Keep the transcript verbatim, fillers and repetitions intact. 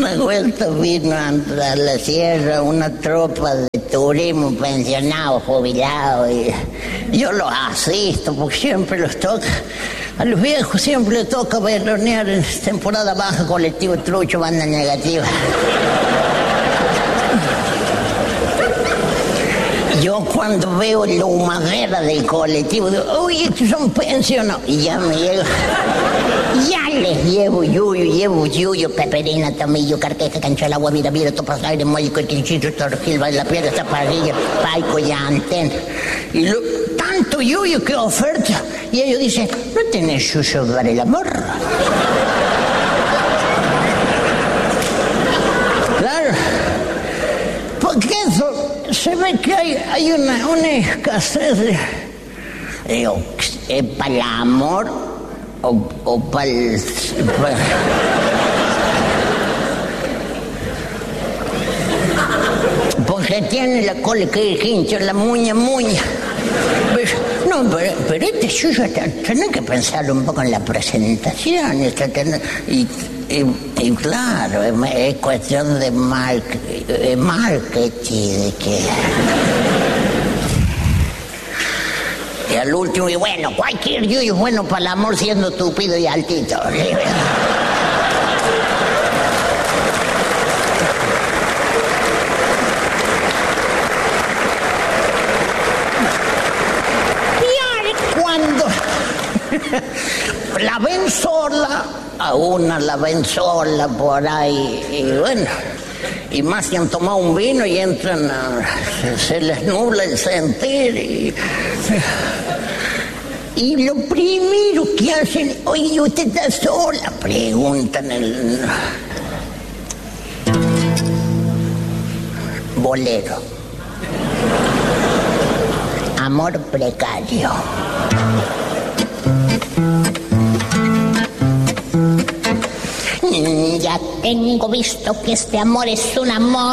Una vuelta vino a la sierra una tropa de turismo, pensionados, jubilados, y yo los asisto porque siempre los toca. A los viejos siempre les toca velonear en temporada baja, colectivo trucho, banda negativa. Yo cuando veo la humadera del colectivo digo, uy, estos son pensionados. Y ya me llego, ya les llevo yuyo, llevo yuyo, peperina, tomillo, carqueja, cancho al agua, mira, mira, topas aire, mólico, quinchito, torquil, la piedra, zaparrilla, paico, ya, antena. Y lo, tanto yuyo que oferta. Y ellos dicen, ¿no tenés yuyo para el amor? Claro. Porque eso, se ve que hay, hay una, una escasez de... Digo, ¿es para el amor o, o para el... Pa... Porque tiene la cola que hincha, la muña, muña. No, pero, pero este suyo, tenés que pensarlo un poco en la presentación. Y, y, y claro, es, es cuestión de mar, de marketing. De que... Y al último, y bueno, cualquier yuyo es bueno para el amor siendo tupido y altito. La ven sola, a una la ven sola por ahí, y bueno, y más que han tomado un vino y entran a, se, se les nubla el sentir y, y lo primero que hacen, oye, ¿usted está sola? Preguntan el bolero. Amor precario. Ya tengo visto que este amor es un amor